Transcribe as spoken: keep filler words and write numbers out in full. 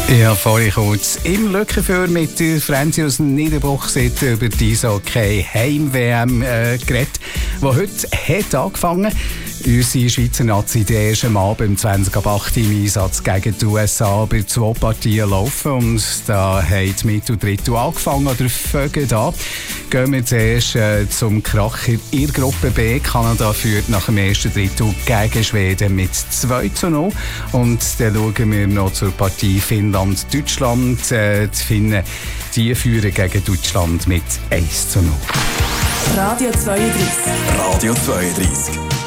Ja, vorhin kurz im Lückenführer mit der Franzi aus Niederbuchsitz über die Eishockey Heim-W M äh, geredet, die heute hat angefangen. Unsere Schweizer Nazi die erste Mal beim zwanzig ab acht im Einsatz gegen die U S A bei zwei Partien laufen. Und da hat Mittel Drittel angefangen, oder fangen an. Gehen wir zuerst äh, zum Kracher in der Gruppe B. Kanada führt nach dem ersten Drittel gegen Schweden mit zwei zu null. Und dann schauen wir noch zur Partie Finnland-Deutschland. Äh, die Finnen die führen gegen Deutschland mit eins zu null. Radio zweiunddreißig. Radio zweiunddreißig.